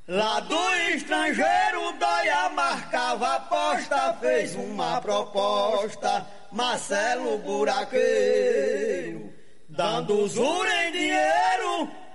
Lá do estrangeiro, Dóia marcava aposta, fez uma proposta, Marcelo Buraqueiro, dando usura em dinheiro.